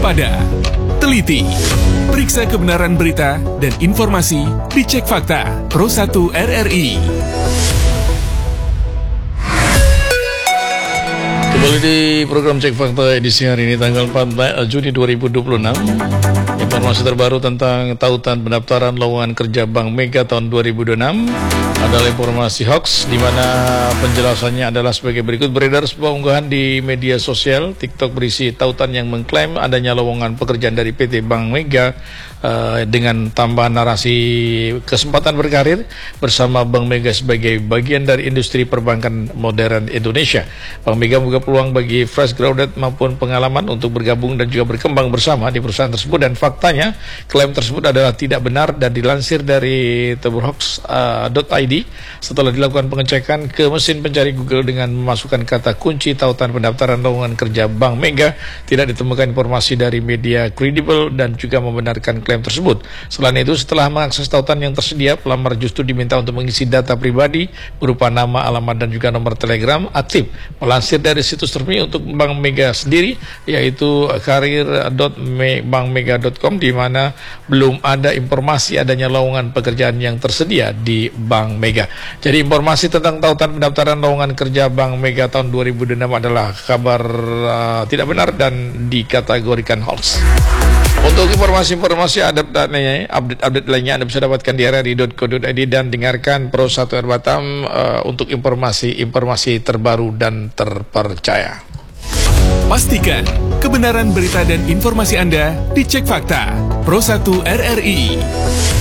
waspada, teliti, periksa kebenaran berita dan informasi, dicek fakta. Pro 1 RRI. Kembali di program Cek Fakta edisi hari ini tanggal 4 Juni 2026. Informasi terbaru tentang tautan pendaftaran lowongan kerja Bank Mega tahun 2026 adalah informasi hoax, di mana penjelasannya adalah sebagai berikut. Beredar sebuah unggahan di media sosial TikTok berisi tautan yang mengklaim adanya lowongan pekerjaan dari PT Bank Mega dengan tambahan narasi kesempatan berkarir bersama Bank Mega sebagai bagian dari industri perbankan modern Indonesia. Bank Mega membuka peluang bagi fresh graduate maupun pengalaman untuk bergabung dan juga berkembang bersama di perusahaan tersebut, dan faktanya klaim tersebut adalah tidak benar dan dilansir dari teburhoax.id setelah dilakukan pengecekan ke mesin pencari Google dengan memasukkan kata kunci tautan pendaftaran lowongan kerja Bank Mega. Tidak ditemukan informasi dari media kredibel dan juga membenarkan klaim tersebut. Selain itu, setelah mengakses tautan yang tersedia, pelamar justru diminta untuk mengisi data pribadi berupa nama, alamat, dan juga nomor telegram aktif. Melansir dari situs resmi untuk Bank Mega sendiri, yaitu karir.bankmega.com, di mana belum ada informasi adanya lowongan pekerjaan yang tersedia di Bank Mega. Jadi informasi tentang tautan pendaftaran lowongan kerja Bank Mega tahun 2006 adalah kabar tidak benar dan dikategorikan hoax. Untuk informasi-informasi update lainnya Anda bisa dapatkan di rri.co.id dan dengarkan Pro 1 R Batam untuk informasi terbaru dan terpercaya. Pastikan kebenaran berita dan informasi Anda dicek fakta. Pro 1 RRI.